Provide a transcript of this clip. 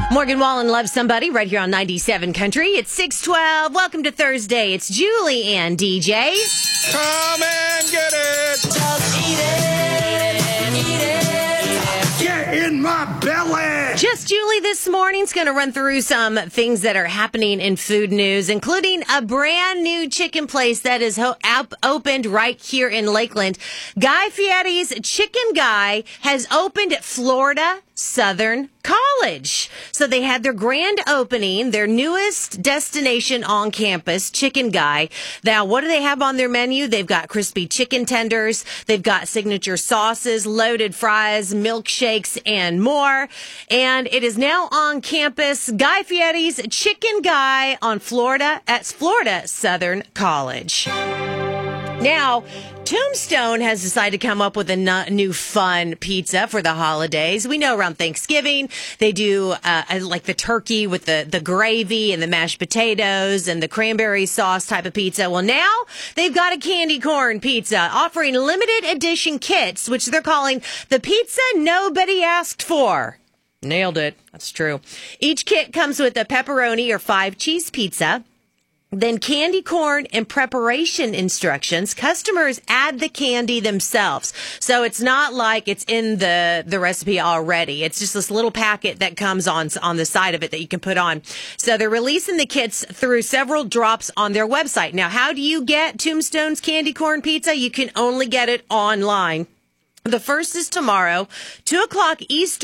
Morgan Wallen loves somebody right here on 97 Country. It's 6:12. Welcome to Thursday. It's Julie and DJ. Come and get it. Just eat it. Eat it. Get in my belly. Just Julie this morning's going to run through some things that are happening in food news, including a brand new chicken place that is opened right here in Lakeland. Guy Fieri's Chicken Guy has opened at Florida Southern College. So they had their grand opening, their newest destination on campus, Chicken Guy. Now, what do they have on their menu? They've got crispy chicken tenders. They've got signature sauces, loaded fries, milkshakes, and more. And it is now on campus, Guy Fieri's Chicken Guy on Florida at Florida Southern College. Now, Tombstone has decided to come up with a new fun pizza for the holidays. We know around Thanksgiving, they do like the turkey with the gravy and the mashed potatoes and the cranberry sauce type of pizza. Well, now they've got a candy corn pizza offering limited edition kits, which they're calling the pizza nobody asked for. Nailed it. That's true. Each kit comes with a pepperoni or 5-cheese pizza. Then candy corn and preparation instructions. Customers add the candy themselves. So it's not like it's in the recipe already. It's just this little packet that comes on the side of it that you can put on. So they're releasing the kits through several drops on their website. Now, how do you get Tombstone's candy corn pizza? You can only get it online. The first is tomorrow, 2:00 Eastern.